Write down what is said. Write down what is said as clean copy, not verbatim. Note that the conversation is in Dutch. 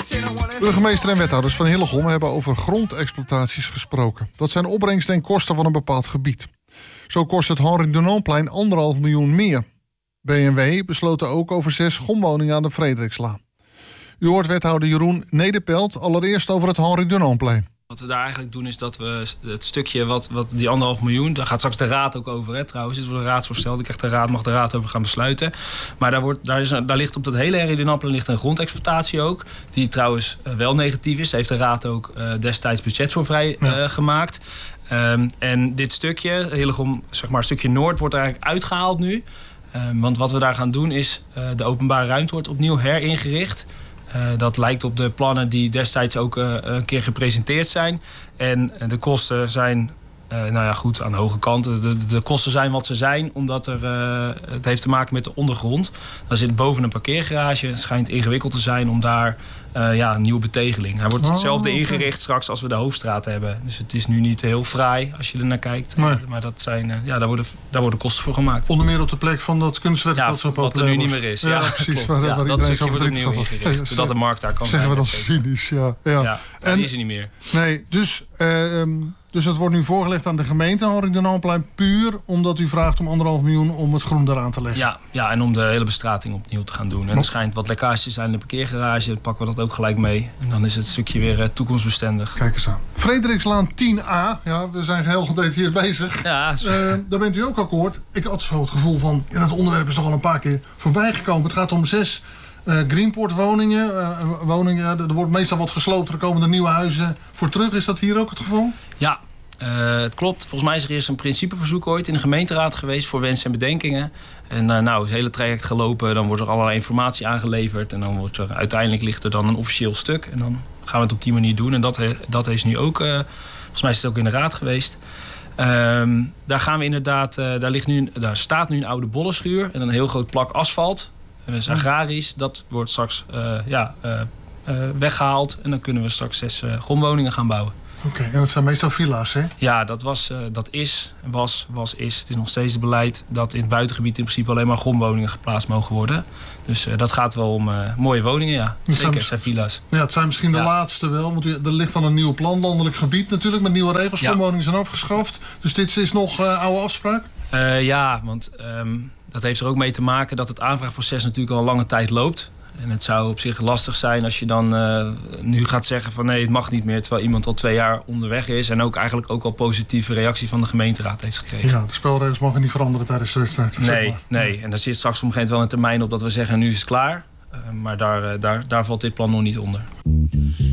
Burgemeester en wethouders van Hillegom hebben over grondexploitaties gesproken. Dat zijn opbrengsten en kosten van een bepaald gebied. Zo kost het Henri Dunantplein 1,5 miljoen meer. B&W besloten ook over 6 gomwoningen aan de Frederikslaan. U hoort wethouder Jeroen Nederpelt allereerst over het Henri Dunantplein. Wat we daar eigenlijk doen is dat we het stukje wat die 1,5 miljoen... daar gaat straks de raad ook over, hè, trouwens. Dit wordt een raadsvoorstel, mag de raad over gaan besluiten. Maar daar ligt op dat hele Henri Dunantplein ligt een grondexploitatie ook... die trouwens wel negatief is. Daar heeft de raad ook destijds budget voor vrij gemaakt. En dit stukje, Hillegom, zeg maar, stukje Noord, wordt er eigenlijk uitgehaald nu. Want wat we daar gaan doen is... de openbare ruimte wordt opnieuw herinricht... dat lijkt op de plannen die destijds ook een keer gepresenteerd zijn. En de kosten zijn goed aan de hoge kant. De kosten zijn wat ze zijn, omdat het heeft te maken met de ondergrond. Daar zit boven een parkeergarage. Het schijnt ingewikkeld te zijn om daar een nieuwe betegeling. Hij wordt hetzelfde ingericht straks als we de Hoofdstraat hebben. Dus het is nu niet heel fraai als je er naar kijkt. Nee. Maar dat zijn, daar worden kosten voor gemaakt. Onder meer op de plek van dat kunstwerk dat zo populair wat er nu niet meer is. Ja, precies. Waar dat stukje wordt opnieuw ingericht. Zodat de markt daar kan zijn. Zeggen we dat cynisch, en die is er niet meer. Nee, dus het wordt nu voorgelegd aan de gemeente Henri Dunantplein puur omdat u vraagt om 1,5 miljoen om het groen eraan te leggen. Ja, en om de hele bestrating opnieuw te gaan doen. En er schijnt wat lekkages te zijn in de parkeergarage. Dan pakken we dat ook gelijk mee. En dan is het stukje weer toekomstbestendig. Kijk eens aan. Frederikslaan 10A. Ja, we zijn heel gedetailleerd bezig. Ja, daar bent u ook akkoord. Ik had zo het gevoel van, dat onderwerp is toch al een paar keer voorbij gekomen. Het gaat om 6 Greenpoort woningen. Er wordt meestal wat gesloopt. Er komen er nieuwe huizen voor terug. Is dat hier ook het geval? Ja, het klopt. Volgens mij is er eerst een principeverzoek ooit in de gemeenteraad geweest voor wensen en bedenkingen. En het hele traject gelopen. Dan wordt er allerlei informatie aangeleverd. En dan uiteindelijk ligt er dan een officieel stuk. En dan gaan we het op die manier doen. En dat is nu ook, volgens mij is het ook in de raad geweest. Daar gaan we inderdaad, daar staat nu een oude bollenschuur en een heel groot plak asfalt. Dat is agrarisch. Dat wordt straks weggehaald. En dan kunnen we straks 6 grondwoningen gaan bouwen. Oké, en dat zijn meestal villa's, hè? Ja, was. Het is nog steeds het beleid dat in het buitengebied in principe alleen maar grondwoningen geplaatst mogen worden. Dus dat gaat wel om mooie woningen, ja. Zeker, het zijn villa's. Ja, het zijn misschien de laatste wel, want er ligt dan een nieuw plan, landelijk gebied natuurlijk, met nieuwe regels. Grondwoningen zijn afgeschaft. Dus dit is nog oude afspraak? Want dat heeft er ook mee te maken dat het aanvraagproces natuurlijk al een lange tijd loopt. En het zou op zich lastig zijn als je dan nu gaat zeggen van nee, het mag niet meer. Terwijl iemand al 2 jaar onderweg is. En ook eigenlijk ook al positieve reactie van de gemeenteraad heeft gekregen. Ja, de spelregels mogen niet veranderen tijdens de wedstrijd. Nee. En daar zit straks op een gegeven moment wel een termijn op dat we zeggen nu is het klaar. Maar daar valt dit plan nog niet onder.